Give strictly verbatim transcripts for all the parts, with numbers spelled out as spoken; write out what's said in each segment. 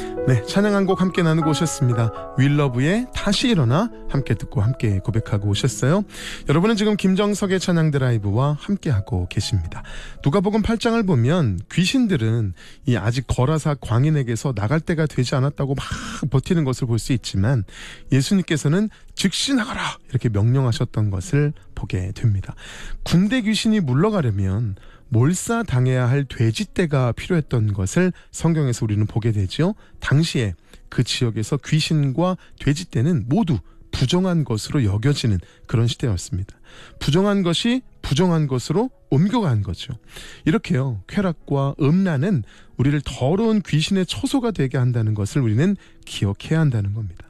네, 찬양 한 곡 함께 나누고 오셨습니다. 윌러브의 다시 일어나 함께 듣고 함께 고백하고 오셨어요. 여러분은 지금 김정석의 찬양 드라이브와 함께하고 계십니다. 누가복음 팔 장을 보면 귀신들은 이 아직 거라사 광인에게서 나갈 때가 되지 않았다고 막 버티는 것을 볼 수 있지만 예수님께서는 즉시 나가라 이렇게 명령하셨던 것을 보게 됩니다. 군대 귀신이 물러가려면 몰사당해야 할 돼지떼가 필요했던 것을 성경에서 우리는 보게 되죠. 당시에 그 지역에서 귀신과 돼지떼는 모두 부정한 것으로 여겨지는 그런 시대였습니다. 부정한 것이 부정한 것으로 옮겨간 거죠. 이렇게요, 쾌락과 음란은 우리를 더러운 귀신의 처소가 되게 한다는 것을 우리는 기억해야 한다는 겁니다.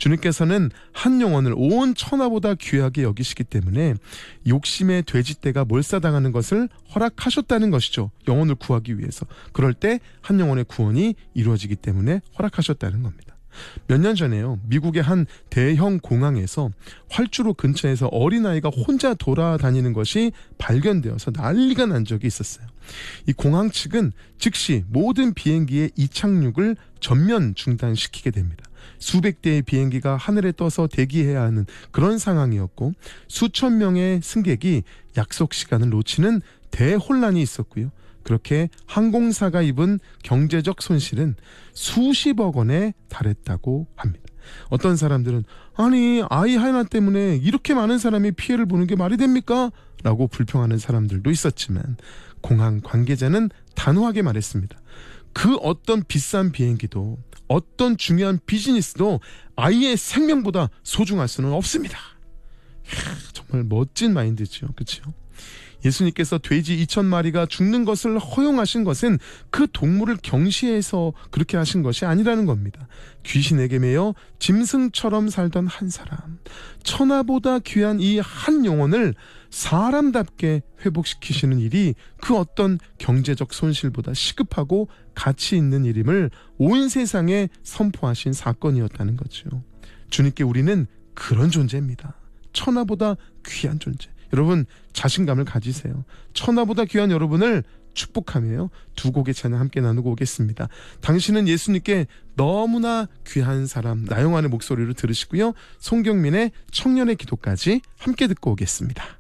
주님께서는 한 영혼을 온 천하보다 귀하게 여기시기 때문에 욕심의 돼지떼가 몰사당하는 것을 허락하셨다는 것이죠. 영혼을 구하기 위해서. 그럴 때 한 영혼의 구원이 이루어지기 때문에 허락하셨다는 겁니다. 몇 년 전에요, 미국의 한 대형 공항에서 활주로 근처에서 어린아이가 혼자 돌아다니는 것이 발견되어서 난리가 난 적이 있었어요. 이 공항 측은 즉시 모든 비행기의 이착륙을 전면 중단시키게 됩니다. 수백 대의 비행기가 하늘에 떠서 대기해야 하는 그런 상황이었고, 수천 명의 승객이 약속 시간을 놓치는 대혼란이 있었고요. 그렇게 항공사가 입은 경제적 손실은 수십억 원에 달했다고 합니다. 어떤 사람들은 아니 아이 하나 때문에 이렇게 많은 사람이 피해를 보는 게 말이 됩니까? 라고 불평하는 사람들도 있었지만 공항 관계자는 단호하게 말했습니다. 그 어떤 비싼 비행기도 어떤 중요한 비즈니스도 아이의 생명보다 소중할 수는 없습니다. 이야, 정말 멋진 마인드죠. 그렇죠? 예수님께서 돼지 이천 마리가 죽는 것을 허용하신 것은 그 동물을 경시해서 그렇게 하신 것이 아니라는 겁니다. 귀신에게 매여 짐승처럼 살던 한 사람, 천하보다 귀한 이 한 영혼을 사람답게 회복시키시는 일이 그 어떤 경제적 손실보다 시급하고 가치 있는 일임을 온 세상에 선포하신 사건이었다는 거죠. 주님께 우리는 그런 존재입니다. 천하보다 귀한 존재. 여러분, 자신감을 가지세요. 천하보다 귀한 여러분을 축복하며 두 곡의 찬양 함께 나누고 오겠습니다. 당신은 예수님께 너무나 귀한 사람, 나영환의 목소리로 들으시고요. 송경민의 청년의 기도까지 함께 듣고 오겠습니다.